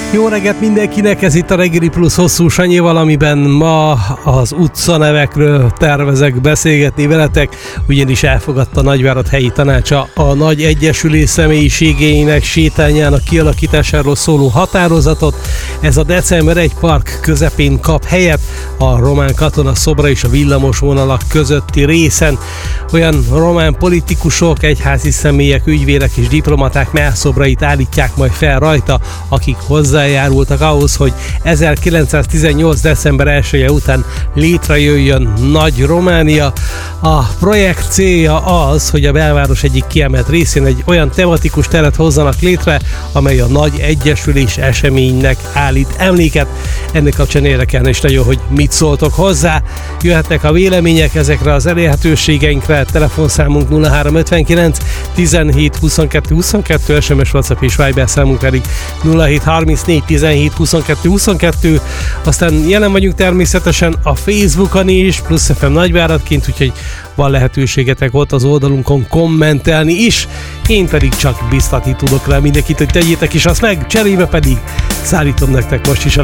Jó reggelt mindenkinek, ez itt a Reggeli Plusz Hosszú Sanyival, amiben ma az utcanevekről tervezek beszélgetni veletek, ugyanis elfogadta Nagyvárad helyi tanácsa a nagy egyesülés személyiségeinek sétányának kialakításáról szóló határozatot. Ez a December 1 park közepén kap helyet, a román katona szobra és a villamos vonalak közötti részen. Olyan román politikusok, egyházi személyek, ügyvédek és diplomaták mellszobrait állítják majd fel rajta, akik hozzájárultak ahhoz, hogy 1918. december 1-e után létrejöjjön Nagy Románia. A projekt célja az, hogy a belváros egyik kiemelt részén egy olyan tematikus teret hozzanak létre, amely a nagy egyesülés eseménynek állít emléket. Ennek kapcsán érdekelne is nagyon, hogy mit szóltok hozzá. Jöhetnek a vélemények ezekre az elérhetőségeinkre, telefonszámunk 0359 17 22 22, SMS, WhatsApp és Viber számunk pedig 0734 17 22 22. Aztán jelen vagyunk természetesen a Facebookon is, Plusz FM Nagyváradként, úgyhogy van lehetőségetek ott az oldalunkon kommentelni is. Én pedig csak biztatni tudok rá mindenkit, hogy tegyétek is azt meg, cserébe pedig szállítom nektek most is a